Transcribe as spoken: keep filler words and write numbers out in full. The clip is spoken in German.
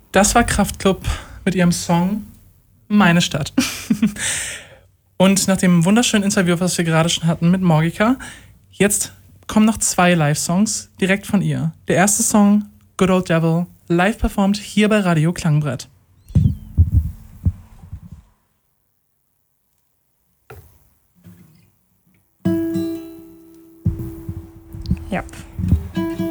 Das war Kraftklub mit ihrem Song Meine Stadt. Und nach dem wunderschönen Interview, was wir gerade schon hatten mit Morgika, jetzt kommen noch zwei Live-Songs direkt von ihr. Der erste Song, Good Old Devil, live performt hier bei Radio Klangbrett. Ja.